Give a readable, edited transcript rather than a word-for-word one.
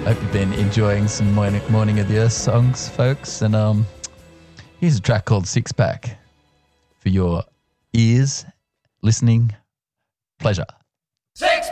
Hope you've been enjoying some Morning of the Earth songs, folks. And here's a track called Six Pack for your ears, listening pleasure.